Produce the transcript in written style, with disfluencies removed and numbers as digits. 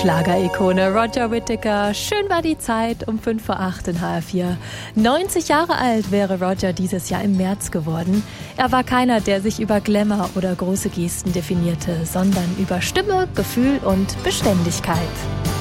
Schlagerikone Roger Whittaker, schön war die Zeit um 7:05 in HR4. 90 Jahre alt wäre Roger dieses Jahr im März geworden. Er war keiner, der sich über Glamour oder große Gesten definierte, sondern über Stimme, Gefühl und Beständigkeit.